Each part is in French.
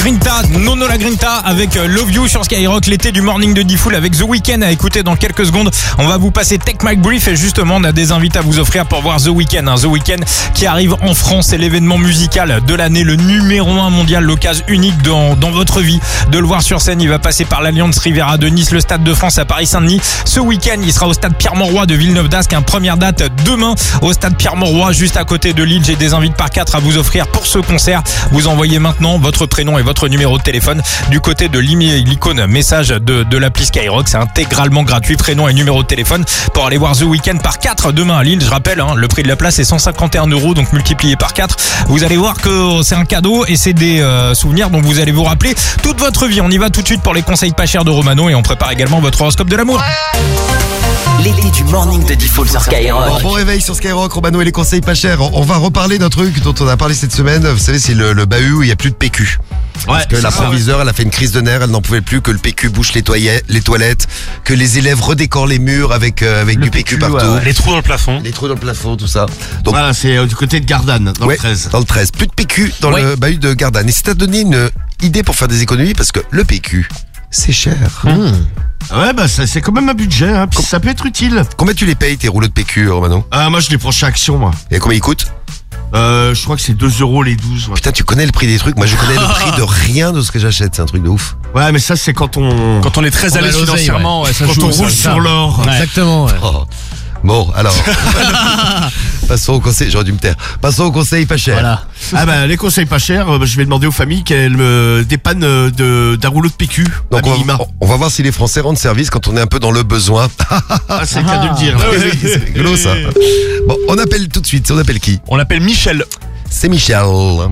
Grinta, Nono la Grinta avec Love You sur Skyrock, l'été du morning de D-Fool avec The Weeknd à écouter dans quelques secondes. On va vous passer Tech Mike Brief et justement on a des invités à vous offrir pour voir The Weeknd. The Weeknd qui arrive en France, c'est l'événement musical de l'année, le numéro 1 mondial, l'occasion unique dans votre vie de le voir sur scène. Il va passer par l'Alliance Riviera de Nice, le Stade de France à Paris-Saint-Denis. Ce week-end, il sera au Stade Pierre-Mauroy de Villeneuve-d'Ascq. Première date demain au Stade Pierre-Mauroy, juste à côté de Lille. J'ai des invités par 4 à vous offrir pour ce concert. Vous envoyez maintenant votre prénom et votre numéro de téléphone du côté de l'icône message de l'appli Skyrock. C'est intégralement gratuit, prénom et numéro de téléphone pour aller voir The Weeknd par 4 demain à Lille. Je rappelle, le prix de la place est 151 €, donc multiplié par 4. Vous allez voir que c'est un cadeau et c'est des souvenirs dont vous allez vous rappeler toute votre vie. On y va tout de suite pour les conseils pas chers de Romano et on prépare également votre horoscope de l'amour. L'été du morning de D-Fool sur Skyrock. Bon réveil sur Skyrock, Romano et les conseils pas chers. On va reparler d'un truc dont on a parlé cette semaine. Vous savez, c'est le bahut où il n'y a plus de PQ. Parce que la proviseure, elle a fait une crise de nerfs, elle n'en pouvait plus que le PQ bouche les toilettes, que les élèves redécorent les murs avec du PQ partout. Les trous dans le plafond. Les trous dans le plafond, tout ça. Donc, Voilà, c'est du côté de Gardanne, dans le 13. Dans le 13. Plus de PQ dans le bahut de Gardanne. Et ça t'a donné une idée pour faire des économies parce que le PQ, c'est cher. Ouais, bah c'est quand même un budget, hein, puis ça peut être utile. Combien tu les payes tes rouleaux de PQ, Romano? Moi je les prends chez Action, moi. Et combien ils coûtent? Je crois que c'est 2 € les 12. Ouais. Putain, tu connais le prix des trucs. Moi, je connais le prix de rien de ce que j'achète. C'est un truc de ouf. Ouais, mais ça c'est quand on est très à l'aise financièrement, ça quand joue, on roule sur l'or. Ouais. Exactement. Ouais. Oh. Bon, alors. Passons au conseil. J'aurais dû me taire. Passons au conseil pas cher. Voilà. Ah bah les conseils pas chers, je vais demander aux familles qu'elles me dépannent d'un rouleau de PQ. Donc on va voir si les Français rendent service quand on est un peu dans le besoin. Ah, c'est le cas de le dire. Oui, c'est rigolo ça. Bon, on appelle tout de suite. On appelle qui? On l'appelle Michel. C'est Michel.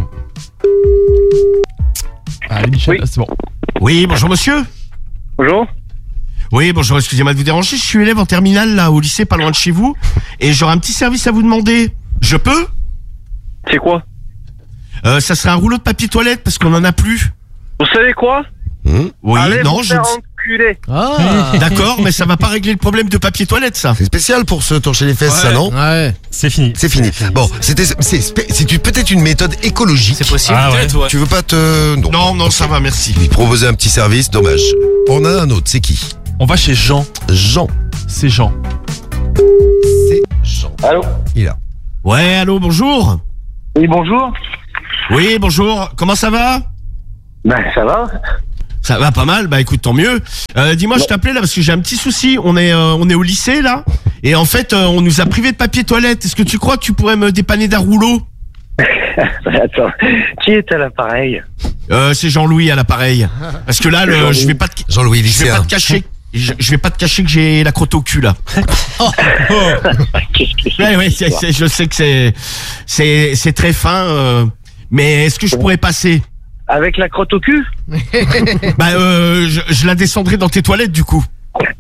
Allez Michel, Oui. c'est bon. Oui, bonjour monsieur. Bonjour. Oui, bonjour, excusez-moi de vous déranger, je suis élève en terminale là au lycée pas loin de chez vous et j'aurais un petit service à vous demander. Je peux? C'est quoi? Ça serait un rouleau de papier toilette parce qu'on en a plus. Vous savez quoi? Oui, Allez non, vous je faire enculer. D'accord, mais ça va pas régler le problème de papier toilette ça. C'est spécial pour se torcher les fesses, ça, non? Ouais. C'est fini. C'est fini. Bon, c'est peut-être une méthode écologique. C'est possible. Ah ouais. Tu veux pas te... Non, ça va, merci. Lui proposer un petit service, dommage. On a un autre, c'est qui? On va chez Jean. Jean. C'est Jean. C'est Jean. Allô? Il est là. Ouais, allô, bonjour. Oui, bonjour. Oui, bonjour. Comment ça va? Ben, ça va. Ça va pas mal, bah écoute, tant mieux. Dis-moi, je t'appelais là parce que j'ai un petit souci. On est au lycée là, et en fait, on nous a privé de papier toilette. Est-ce que tu crois que tu pourrais me dépanner d'un rouleau? Attends, qui est à l'appareil? C'est Jean-Louis à l'appareil. Parce que là, je vais pas te, Jean-Louis je vais lycéen. pas te cacher. Je vais pas te cacher que j'ai la crotte au cul là. Qu'est-ce que c'est? Ouais, je sais que c'est très fin, mais est-ce que je pourrais passer? Avec la crotte au cul? Bah, je la descendrai dans tes toilettes du coup.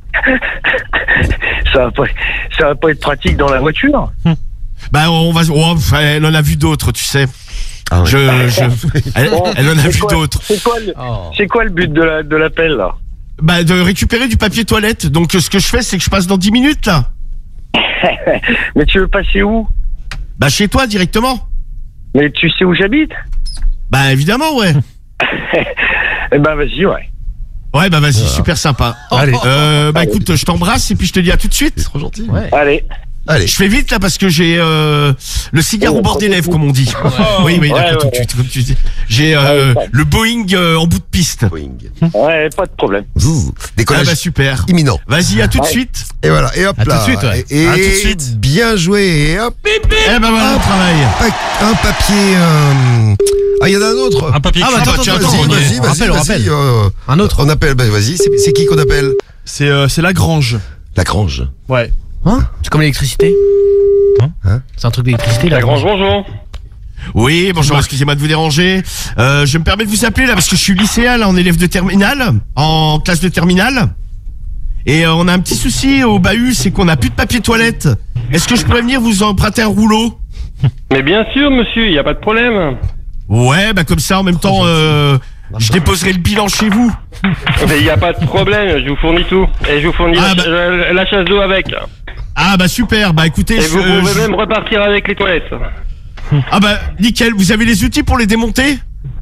Ça va pas être pratique dans la voiture? Bah, elle en a vu d'autres, tu sais. Ah ouais. Elle en a C'est vu quoi- d'autres. C'est quoi le but de l'appel là? Bah, de récupérer du papier toilette. Donc, ce que je fais, c'est que je passe dans 10 minutes, là. Mais tu veux passer où? Bah, chez toi, directement. Mais tu sais où j'habite? Bah, évidemment, ouais. Eh ben vas-y, ouais. Ouais, bah, vas-y, super sympa. Allez. Bah, écoute, je t'embrasse et puis je te dis à tout de suite. C'est trop gentil. Ouais. Allez. Allez. Je fais vite, là, parce que j'ai le cigare au bord des lèvres, comme on dit. Oui, Ouais, d'accord, tout de ouais. suite, comme tu dis. J'ai le Boeing en bout de piste. Ouais, pas de problème. Zzz. Ah, Décollage bah, super. imminent. Vas-y, à tout de Ouais. suite. Et voilà. Et hop À tout là. de suite, ouais. Et À tout de suite. bien joué. Et hop. Eh ben, voilà, le travail. Un papier. Ah, il y en a un autre. Un papier. Ah, bah, attends, tiens, Vas-y, on rappelle. vas-y. Un autre. On appelle. Bah, vas-y. C'est qui qu'on appelle? C'est Lagrange. Lagrange. Ouais. Hein? C'est comme l'électricité. Hein? C'est un truc d'électricité là. Lagrange, bonjour. Oui, bonjour, excusez-moi de vous déranger. Je me permets de vous appeler là parce que je suis lycéen, là, en élève de terminale, en classe de terminale. Et on a un petit souci au bahut, c'est qu'on n'a plus de papier toilette. Est-ce que je pourrais venir vous emprunter un rouleau? Mais bien sûr, monsieur, il n'y a pas de problème. Ouais, bah comme ça, en même temps, je déposerai le bilan chez vous. Mais il n'y a pas de problème, je vous fournis tout. Et je vous fournis Ah, la chasse d'eau avec. Ah bah super, bah écoutez, Et vous pouvez même repartir avec les toilettes. Ah bah nickel, vous avez les outils pour les démonter?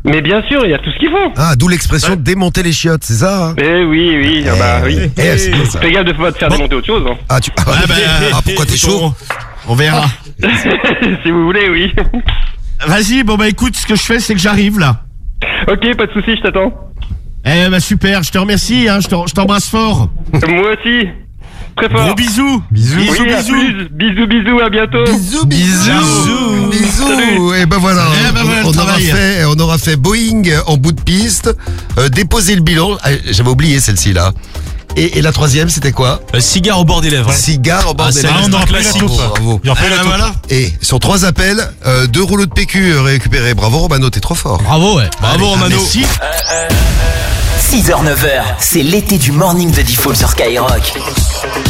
Mais bien sûr, il y a tout ce qu'il faut. Ah, d'où l'expression démonter les chiottes, c'est ça hein? Eh oui, ah bah oui. C'est bien ça. Fais gaffe de pas te faire démonter autre chose. Hein. Ah, pourquoi t'es chaud? On verra. Si vous voulez, oui. Vas-y, bon bah écoute, ce que je fais, c'est que j'arrive là. Ok, pas de soucis, je t'attends. Eh bah super, je te remercie, hein, je t'embrasse fort. Moi aussi. Très fort. Gros bisous. Bisous. Oui, à plus. Bisous, à bientôt. Bisous. Et ben voilà, Eh ben voilà, on aura fait Boeing en bout de piste, déposer le bilan. Ah, j'avais oublié celle-ci là. Et la troisième, c'était quoi? Cigare au bord des lèvres. Cigare au bord des lèvres. on aura pris la taupe. Bravo. Il en fait la taupe. Voilà. Et sur 3 appels, 2 rouleaux de PQ récupérés. Bravo Romano, t'es trop fort. Bravo, ouais. Bravo Romano. Merci. 6h, 9h, c'est l'été du morning de Diffoul sur Skyrock.